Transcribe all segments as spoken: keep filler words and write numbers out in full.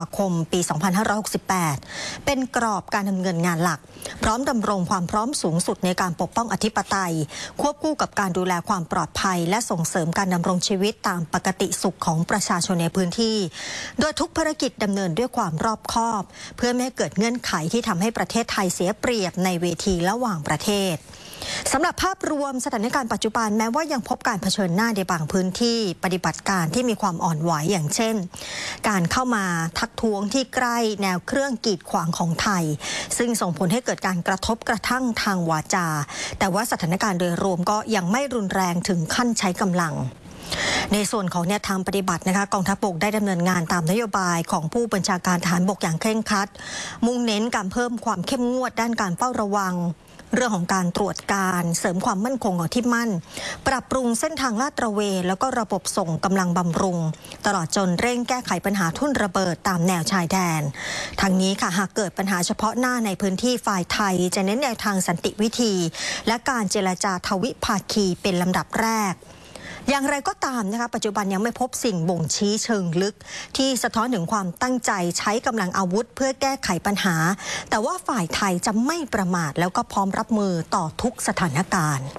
คมปี สองพันห้าร้อยหกสิบแปด เป็นกรอบการดำเนินงานหลักพร้อมดำรงความพร้อมสูงสุดในการปกป้องอธิปไตยควบคู่กับการดูแลความปลอดภัยและส่งเสริมการดำรงชีวิตตามปกติสุขของประชาชนในพื้นที่โดยทุกภารกิจดำเนินด้วยความรอบคอบเพื่อไม่ให้เกิดเงื่อนไขที่ทำให้ประเทศไทยเสียเปรียบในเวทีระหว่างประเทศสำหรับภาพรวมสถานการณ์ปัจจุบันแม้ว่ายังพบการเผชิญหน้าในบางพื้นที่ปฏิบัติการที่มีความอ่อนไหวอย่างเช่นการเข้ามาทักท้วงที่ใกล้แนวเครื่องกีดขวางของไทยซึ่งส่งผลให้เกิดการกระทบกระทั่งทางวาจาแต่ว่าสถานการณ์โดยรวมก็ยังไม่รุนแรงถึงขั้นใช้กำลังในส่วนของแนวทางปฏิบัตินะคะกองทัพบกได้ดำเนินงานตามนโยบายของผู้บัญชาการทหารบกอย่างเคร่งครัดมุ่งเน้นการเพิ่มความเข้มงวดด้านการเฝ้าระวังเรื่องของการตรวจการเสริมความมั่นคงของที่มั่นปรับปรุงเส้นทางลาดตระเวนแล้วก็ระบบส่งกำลังบำรุงตลอดจนเร่งแก้ไขปัญหาทุ่นระเบิดตามแนวชายแดนทางนี้ค่ะหากเกิดปัญหาเฉพาะหน้าในพื้นที่ฝ่ายไทยจะเน้นแนวทางสันติวิธีและการเจรจาทวิภาคีเป็นลำดับแรกอย่างไรก็ตามนะคะปัจจุบันยังไม่พบสิ่งบ่งชี้เชิงลึกที่สะท้อนถึงความตั้งใจใช้กำลังอาวุธเพื่อแก้ไขปัญหาแต่ว่าฝ่ายไทยจะไม่ประมาทแล้วก็พร้อมรับมือต่อทุกสถานการณ์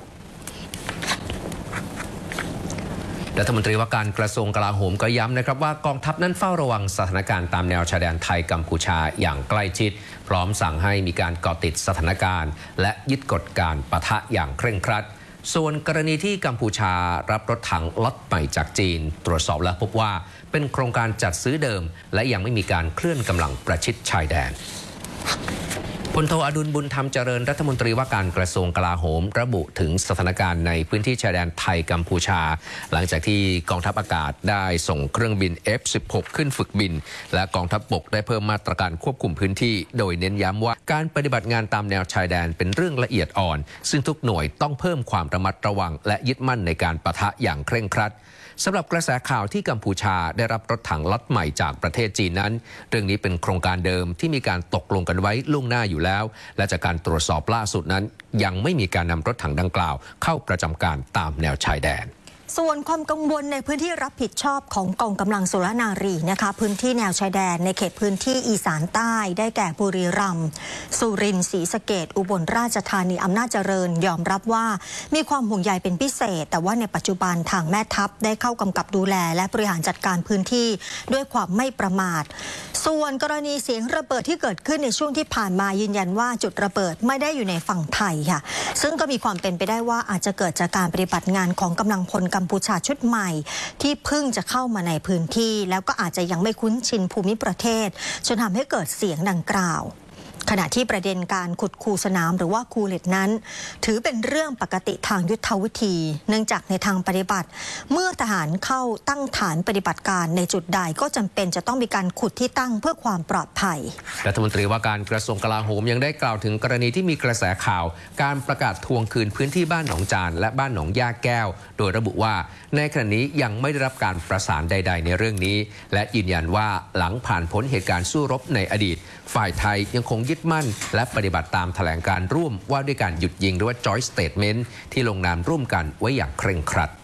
รัฐมนตรีว่าการกระทรวงกลาโหมก็ย้ำนะครับว่ากองทัพนั้นเฝ้าระวังสถานการณ์ตามแนวชายแดนไทยกัมพูชาอย่างใกล้ชิดพร้อมสั่งให้มีการเกาะติดสถานการณ์และยึดกฎการปะทะอย่างเคร่งครัดส่วนกรณีที่กัมพูชารับรถถังล็อตใหม่จากจีนตรวจสอบแล้วพบว่าเป็นโครงการจัดซื้อเดิมและยังไม่มีการเคลื่อนกำลังประชิดชายแดนพลโทอดุลบุญธรรมเจริญรัฐมนตรีว่าการกระทรวงกลาโหมระบุถึงสถานการณ์ในพื้นที่ชายแดนไทยกัมพูชาหลังจากที่กองทัพอากาศได้ส่งเครื่องบิน เอฟ สิบหก ขึ้นฝึกบินและกองทัพบกได้เพิ่มมาตรการควบคุมพื้นที่โดยเน้นย้ำว่าการปฏิบัติงานตามแนวชายแดนเป็นเรื่องละเอียดอ่อนซึ่งทุกหน่วยต้องเพิ่มความระมัดระวังและยึดมั่นในการปะทะอย่างเคร่งครัดสำหรับกระแสข่าวที่กัมพูชาได้รับรถถังล็อตใหม่จากประเทศจีนนั้นเรื่องนี้เป็นโครงการเดิมที่มีการตกลงกันไว้ล่วงหน้าอยู่แล้วและจากการตรวจสอบล่าสุดนั้นยังไม่มีการนำรถถังดังกล่าวเข้าประจำการตามแนวชายแดนส่วนความกังวลในพื้นที่รับผิดชอบของกองกำลังสุรนารีนะคะพื้นที่แนวชายแดนในเขตพื้นที่อีสานใต้ได้แก่บุรีรัมย์สุรินทร์ศรีสะเกษอุบลราชธานีอำนาจเจริญยอมรับว่ามีความห่วงใยเป็นพิเศษแต่ว่าในปัจจุบันทางแม่ทัพได้เข้ากำกับดูแลและบริหารจัดการพื้นที่ด้วยความไม่ประมาทส่วนกรณีเสียงระเบิดที่เกิดขึ้นในช่วงที่ผ่านมายืนยันว่าจุดระเบิดไม่ได้อยู่ในฝั่งไทยค่ะซึ่งก็มีความเป็นไปได้ว่าอาจจะเกิดจากการปฏิบัติงานของกำลังพลกัมพูชาชุดใหม่ที่เพิ่งจะเข้ามาในพื้นที่แล้วก็อาจจะยังไม่คุ้นชินภูมิประเทศจนทำให้เกิดเสียงดังกล่าวขณะที่ประเด็นการขุดคูสนามหรือว่าคูเลตนั้นถือเป็นเรื่องปกติทางยุทธวิธีเนื่องจากในทางปฏิบัติเมื่อทหารเข้าตั้งฐานปฏิบัติการในจุดใดก็จำเป็นจะต้องมีการขุดที่ตั้งเพื่อความปลอดภัยรัฐมนตรีว่าการกระทรวงกลาโหมยังได้กล่าวถึงกรณีที่มีกระแสข่าวการประกาศทวงคืนพื้นที่บ้านหนองจานและบ้านหนองย่าแก้วโดยระบุว่าในขณะนี้ยังไม่ได้รับการประสานใดๆในเรื่องนี้และยืนยันว่าหลังผ่านพ้นเหตุการณ์สู้รบในอดีตฝ่ายไทยยังคงยึดมั่นและปฏิบัติตามแถลงการร่วมว่าด้วยการหยุดยิงหรือว่า Joint Statement ที่ลงนามร่วมกันไว้อย่างเคร่งครัด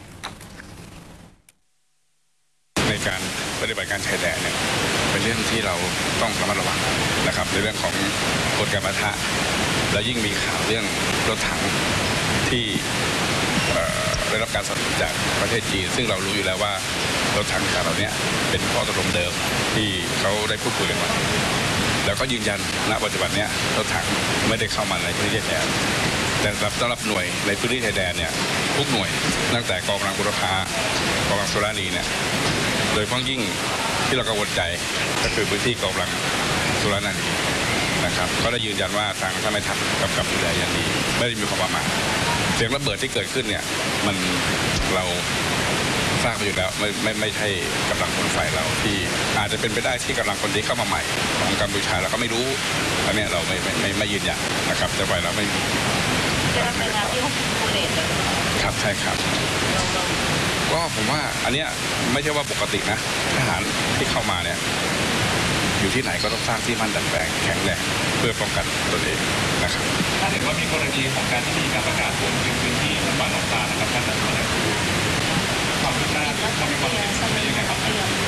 ในการปฏิบัติการชายแดนเนี่ยเป็นเรื่องที่เราต้องระมัดระวังนะครับในเรื่องของกฎการปะทะและยิ่งมีข่าวเรื่องรถถังที่ได้รับการสนับสนุนจากประเทศจีนซึ่งเรารู้อยู่แล้วว่ารถถังเหล่านี้เป็นข้อตกลงเดิมที่เขาได้พูดคุยกันมาแล้วก็ยืนยันณปัจจุบันนี้รถถังไม่ได้เข้ามาในพื้นที่ชายแดนแต่สำหรับหน่วยในพื้นที่ชายแดนเนี่ยทุกหน่วยตั้งแต่กองกำลังบุรพากองกำลังสุรานีเนี่ยโดยเฉพาะยิ่งที่เรากังวลใจก็คือพื้นที่กองกำลังสุรานีนะครับก็ได้ยืนยันว่าทางท่านแม่ทัพกำกับดูแลอย่างดีไม่ได้มีความประมาทเสียงระเบิดที่เกิดขึ้นเนี่ยมันเราทราบไปอยู่แล้วไม่ไม่ไม่ใช่กำลังพลฝ่ายเราที่อาจจะเป็นไปได้ที่กำลังคนที่เข้ามาใหม่ของกัมพูชาเราก็ไม่รู้อันนี้เราไม่ไม่ไม่ไม่ยืนยันนะครับแต่ฝ่ายเราไม่มีจะรับรายงานที่ห้องคูเลตครับใช่ครับก็ผมว่าอันนี้ไม่ใช่ว่าปกตินะทหารที่เข้ามาเนี่ยอยู่ที่ไหนก็ต้องสร้างที่มั่นดัดแปลงแข็งแรงเพื่อป้องกันตนเองนะครับถ้าเห็นว่ามีกรณีของการที่มีการประกาศผลถึงพื้นที่บ้านหนองตานะครับท่านจะความคืบหน้าความมีความเป็นไปยังไงครับ